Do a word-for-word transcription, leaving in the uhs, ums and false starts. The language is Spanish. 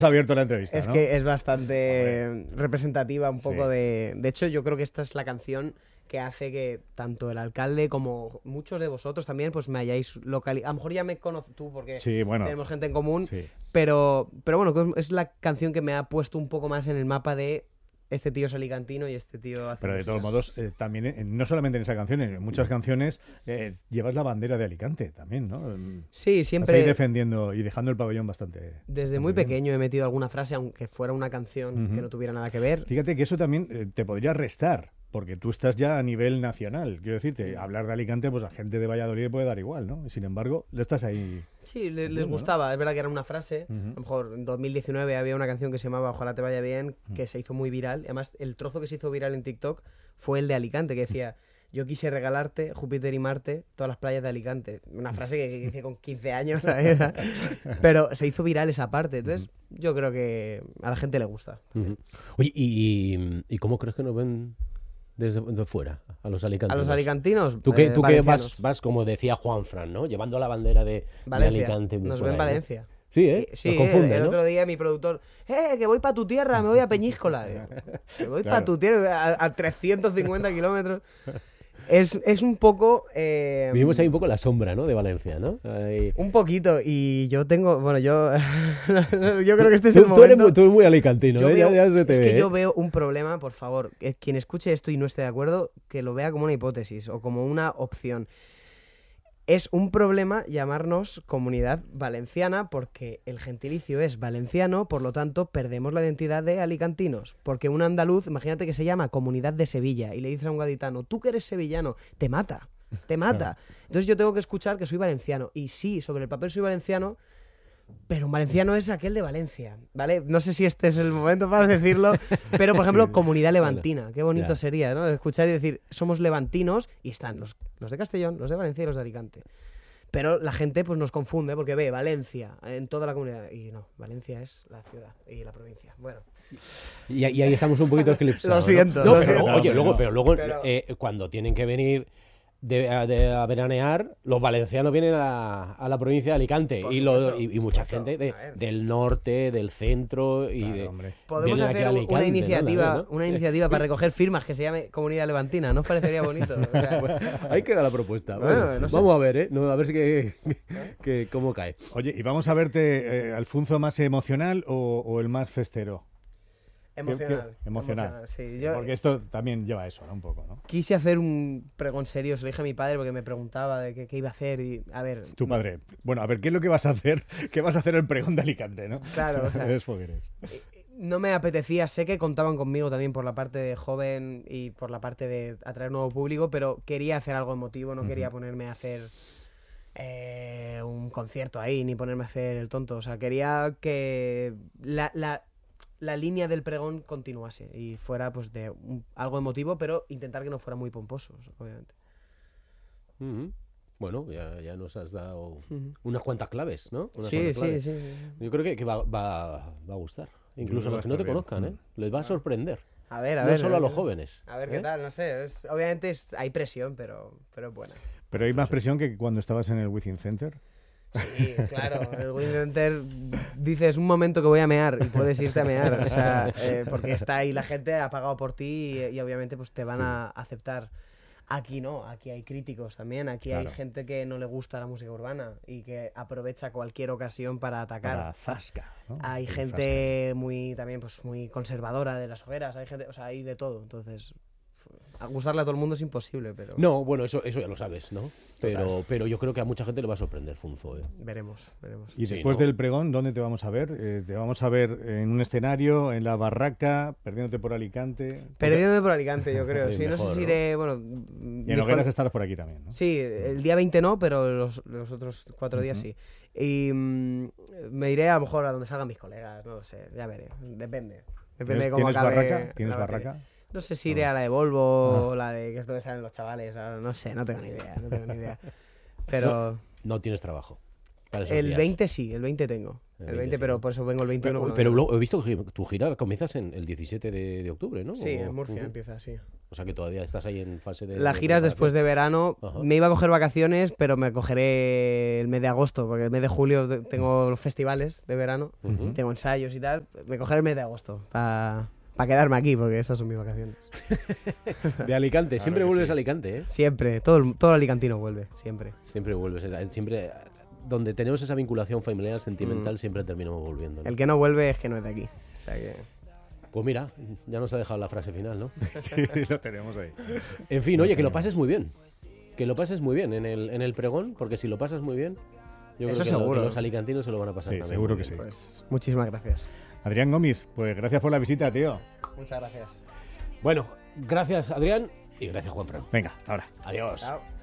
abierto la entrevista, Es ¿no? que es bastante Hombre. representativa un poco sí. de... De hecho, yo creo que esta es la canción que hace que tanto el alcalde como muchos de vosotros también pues me hayáis localizado. A lo mejor ya me conoces tú porque sí, bueno, tenemos gente en común, sí. pero, pero bueno, es la canción que me ha puesto un poco más en el mapa de este tío es alicantino y este tío hace Pero de música. todos modos, eh, también, eh, no solamente en esa canción, en muchas canciones eh, llevas la bandera de Alicante también, ¿no? Sí, siempre. Estás ahí defendiendo y dejando el pabellón bastante. Desde bastante muy bien. pequeño he metido alguna frase, aunque fuera una canción uh-huh. que no tuviera nada que ver. Fíjate que eso también eh, te podría restar, porque tú estás ya a nivel nacional. Quiero decirte, hablar de Alicante, pues a gente de Valladolid le puede dar igual, ¿no? Sin embargo, le estás ahí. Sí, le, les gustaba. ¿No? Es verdad que era una frase. Uh-huh. A lo mejor en dos mil diecinueve había una canción que se llamaba Ojalá te vaya bien, uh-huh. que se hizo muy viral. Además, el trozo que se hizo viral en TikTok fue el de Alicante, que decía: yo quise regalarte Júpiter y Marte, todas las playas de Alicante. Una frase que hice con quince años, ¿sabes? Pero se hizo viral esa parte. Entonces, uh-huh. yo creo que a la gente le gusta. Uh-huh. Oye, ¿y, y, ¿y cómo crees que nos ven desde de fuera, a los alicantinos? A los alicantinos. Tú que, eh, tú que vas, vas, como decía Juan Fran, ¿no? Llevando la bandera de, Valencia. de Alicante. Nos ven en Valencia. ¿No? Sí, ¿eh? Sí, nos confunde, el ¿no? otro día mi productor, ¡eh, que voy para tu tierra, me voy a Peñíscola! Digo, que voy claro. para tu tierra, a, a trescientos cincuenta kilómetros. Es, es un poco... Eh, Vivimos ahí un poco la sombra, ¿no? De Valencia, ¿no? Ahí... Un poquito, y yo tengo... Bueno, yo... yo creo que este es tú, el tú momento... Eres muy, tú eres muy alicantino, ¿eh? Veo, ya, ya se te es ve, que ¿eh? yo veo un problema, por favor. Quien escuche esto y no esté de acuerdo, que lo vea como una hipótesis o como una opción. Es un problema llamarnos Comunidad Valenciana porque el gentilicio es valenciano, por lo tanto perdemos la identidad de alicantinos. Porque un andaluz, imagínate que se llama Comunidad de Sevilla y le dices a un gaditano, tú que eres sevillano, te mata, te mata. Entonces yo tengo que escuchar que soy valenciano. Y sí, sobre el papel soy valenciano, pero un valenciano es aquel de Valencia, ¿vale? No sé si este es el momento para decirlo, pero por ejemplo, sí, Comunidad Levantina, qué bonito ya. sería, ¿no? Escuchar y decir, somos levantinos y están los, los de Castellón, los de Valencia y los de Alicante. Pero la gente pues nos confunde porque ve Valencia en toda la comunidad y no, Valencia es la ciudad y la provincia. Bueno. Y, y ahí estamos un poquito eclipsados. Lo siento. ¿no? No, lo pero, siento. Oye, no, luego, no. pero luego pero... Eh, cuando tienen que venir de, de a veranear, los valencianos vienen a, a la provincia de Alicante y, lo, y, y mucha gente de, del norte, del centro y claro, de, hombre. Podemos hacer Alicante, una iniciativa, ¿no? una iniciativa para recoger firmas que se llame Comunidad Levantina, ¿no os parecería bonito? O sea, bueno, ahí queda la propuesta. Bueno, bueno, no sé. Vamos a ver, ¿eh? No, a ver si que, que, que, cómo cae. Oye, ¿y vamos a verte, eh, Alfonso, más emocional o, o el más festero? Emocional. ¿Qué, qué? Emocional. emocional sí. Yo, porque esto también lleva eso, ¿no? Un poco, ¿no? Quise hacer un pregón serio, se lo dije a mi padre porque me preguntaba de qué, qué iba a hacer y, a ver... Tu padre. Bueno, a ver, ¿qué es lo que vas a hacer? ¿Qué vas a hacer el pregón de Alicante, no? Claro, o sea... eres fogueres. No me apetecía, sé que contaban conmigo también por la parte de joven y por la parte de atraer nuevo público, pero quería hacer algo emotivo, no uh-huh. quería ponerme a hacer... Eh, un concierto ahí, ni ponerme a hacer el tonto. O sea, quería que la, la, la línea del pregón continuase y fuera pues de un, algo emotivo, pero intentar que no fuera muy pomposo, obviamente. Uh-huh. Bueno, ya, ya nos has dado uh-huh. unas cuantas claves, ¿no? Unas sí, claves. sí, sí, sí. Yo creo que, que va, va, va a gustar. Incluso a los que no te bien. conozcan, ¿eh? Les va a sorprender. A ver, a no ver. solo a, ver, a los jóvenes. A ver ¿eh? qué tal, no sé. Es, obviamente es, hay presión, pero, pero es buena. Pero hay más presión que cuando estabas en el Within Center. Sí, claro. El Within Center dices un momento que voy a mear y puedes irte a mear. O sea, eh, porque está ahí la gente, ha pagado por ti y, y obviamente pues te van sí. a aceptar. Aquí no, aquí hay críticos también, aquí claro. hay gente que no le gusta la música urbana y que aprovecha cualquier ocasión para atacar. Para zasca, ¿no? Hay el gente zasca. muy también pues muy conservadora de las hogueras, hay gente, o sea, hay de todo, entonces a gustarle a todo el mundo es imposible, pero... No, bueno, eso, eso ya lo sabes, ¿no? Pero, pero yo creo que a mucha gente le va a sorprender Funzo, ¿eh? Veremos, veremos. Y después sí, ¿no? del pregón, ¿dónde te vamos a ver? Eh, ¿Te vamos a ver en un escenario, en la barraca, perdiéndote por Alicante? Perdiéndome por Alicante, yo creo. sí, sí, mejor, no sé si ¿no? iré, bueno... Y en Hogueras estarás por aquí también, ¿no? Sí, el día veinte no, pero los, los otros cuatro días uh-huh. sí. Y mmm, me iré a lo mejor a donde salgan mis colegas, no lo sé, ya veré, depende. Depende de cómo ¿Tienes acabe barraca? ¿Tienes barraca? No sé si iré a la de Volvo o la de que es donde salen los chavales, no sé, no tengo ni idea, no tengo ni idea. Pero... No, no tienes trabajo. para esos El días. veinte sí, el veinte tengo. El, El veinte, veinte, pero sí. por eso vengo el veintiuno. Pero, porque pero no- luego he visto que tu gira comienzas en el diecisiete de, de octubre, ¿no? Sí, O- en Murcia Ujú. empieza, sí. O sea que todavía estás ahí en fase de... La de gira es después de verano. Ajá. Me iba a coger vacaciones, pero me cogeré el mes de agosto, porque el mes de julio de- tengo los festivales de verano, Ujú. tengo ensayos y tal. Me cogeré el mes de agosto para quedarme aquí, porque esas son mis vacaciones. De Alicante, Claro siempre que vuelves sí. a Alicante, ¿eh? Siempre, todo el, todo el alicantino vuelve, siempre. Siempre vuelves, eh, siempre... Donde tenemos esa vinculación familiar, sentimental, Mm. siempre terminamos volviendo, ¿no? El que no vuelve es que no es de aquí. O sea que... Pues mira, ya nos ha dejado la frase final, ¿no? Sí, lo tenemos ahí. En fin, oye, que lo pases muy bien. Que lo pases muy bien en el, en el pregón, porque si lo pasas muy bien, yo Eso creo que, lo- seguro. que los alicantinos se lo van a pasar Sí, también. seguro muy que bien. sí. Pues muchísimas gracias. Adrián Gómez, pues gracias por la visita, tío. Muchas gracias. Bueno, gracias Adrián y gracias Juanfran. Venga, hasta ahora. Adiós. Chao.